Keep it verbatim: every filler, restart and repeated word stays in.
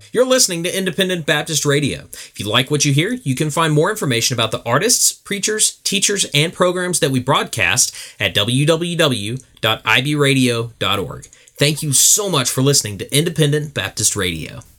You're listening to Independent Baptist Radio. If you like what you hear, you can find more information about the artists, preachers, teachers, and programs that we broadcast at w w w dot i b radio dot org. Thank you so much for listening to Independent Baptist Radio.